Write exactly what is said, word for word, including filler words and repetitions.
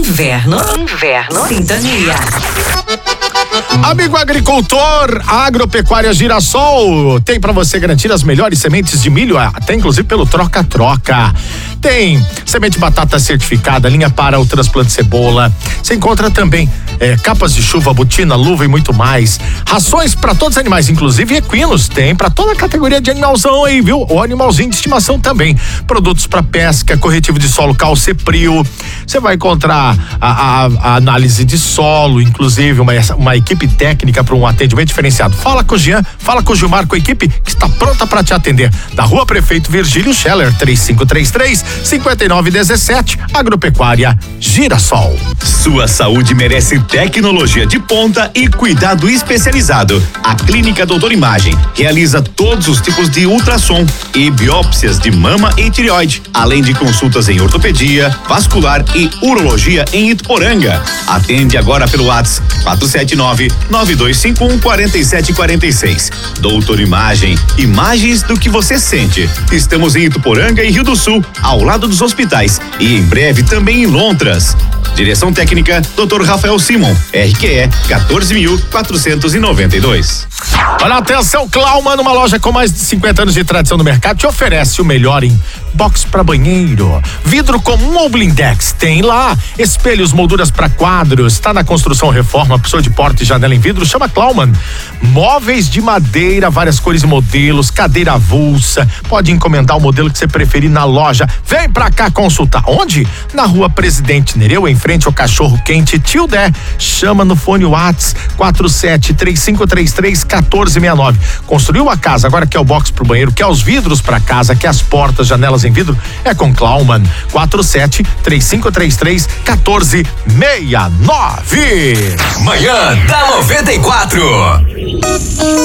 Inverno, inverno, sintonia. Amigo agricultor, a Agropecuária Girassol tem para você garantir as melhores sementes de milho, até inclusive pelo troca-troca. Tem semente batata certificada, linha para o transplante cebola. Você encontra também é, capas de chuva, botina, luva e muito mais. Rações para todos os animais, inclusive equinos. Tem para toda a categoria de animalzão aí, viu? O animalzinho de estimação também. Produtos para pesca, corretivo de solo Calceprio. Você vai encontrar a, a, a análise de solo, inclusive uma, uma equipe técnica para um atendimento diferenciado. Fala com o Jean, fala com o Gilmar, com a equipe que está pronta para te atender. Da Rua Prefeito Virgílio Scheller, três cinco três três, cinco nove um sete, Agropecuária Girassol. Sua saúde merece tecnologia de ponta e cuidado especializado. A Clínica Doutor Imagem realiza todos os tipos de ultrassom e biópsias de mama e tireoide, além de consultas em ortopedia, vascular e urologia em Ituporanga. Atende agora pelo WhatsApp quatro sete nove, nove dois cinco um, quatro sete quatro seis. Doutor Imagem, imagens do que você sente. Estamos em Ituporanga e Rio do Sul, ao lado dos hospitais, e em breve também em Lontras. Direção técnica, doutor Rafael Simon, R Q E quatorze mil quatrocentos e noventa e dois. Olha, atenção, Clauman, uma loja com mais de cinquenta anos de tradição no mercado, te oferece o melhor em box para banheiro, vidro comum ou blindex, tem lá, espelhos, molduras para quadros, está na construção, reforma, pessoa de porta e janela em vidro, chama Clauman. Móveis de madeira, várias cores e modelos, cadeira avulsa, pode encomendar o modelo que você preferir na loja. Vem pra cá consultar. Onde? Na Rua Presidente Nereu, em frente ao Cachorro Quente Tio Dé. Chama no fone WhatsApp quatro sete três cinco três três, um quatro seis nove. Construiu a casa, agora quer o box pro banheiro, quer os vidros pra casa, quer as portas, janelas em vidro, é com Clauman. quatro sete três cinco três três, um quatro seis nove. Manhã da noventa e quatro.